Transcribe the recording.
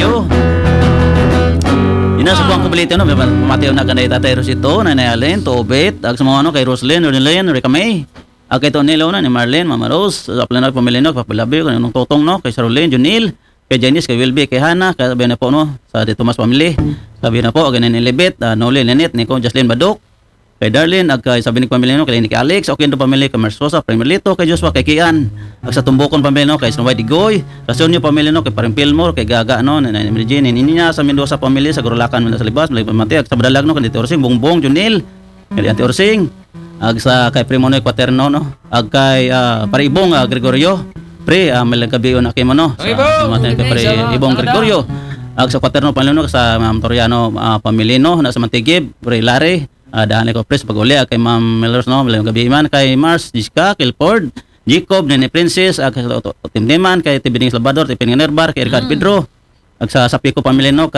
Gregorio. Ina sa buwang kubalito no, pamatiyo na kanay Tatay Rosito, Nanay Allen, Tobet, ag sa mga ano kay Roslyn, Ronilyn, Ricamay. Ag kay Tonilo na ni Marlene, Mama Rose, sa Planog Pamilino, Papilabi, kanong Totong no, kay Charlene, Junil, kay Janice, kay Wilby, kay Hana, kay sabi na po no, sa Di Tomas Family. Sabi na po, ganyan ni Libet, Noli, Lenet, Nico, Jocelyn Badok, kay Darlene, ag kay sabi ni Pamilino, kay Nicky Alex, okay do Pamilya, kay Marsosa, Primerlito, kay Joshua, kay Kian, ag sa Tumbukon Pamilino, kay Snow White Digoy, Rasonyo Pamilino, kay Paring Pilmore, kay Gaga, no, Nanay Regine, niya sa Mendoza Pamilya, sa Gurulakan, sa Libas, Malay Pamati, ag sa Badalag, no, kay Tito Orsing, Bongbong, Junil, kay Auntie Orsing, ag sa kay Primonoy Quaterno, no, ag kay Paribong, Gregorio, malagabi na kay mo, no, sa matay kay Paribong Gregorio, ag sa Quaterno Pamilino, sa Ma'am Toriano Pamilino, na sa Mantigib, Lare, dahan ko pres pag-uli kay Ma'am Mellors no, malayong gabi man kay Mars, Jessica, Kilford, Jacob, Nene Princess, ag Tim Deman, kay Tibining Salvador, Tipining Nerbar, kay Ricardo Pedro, ag sa Sapico Pamilino,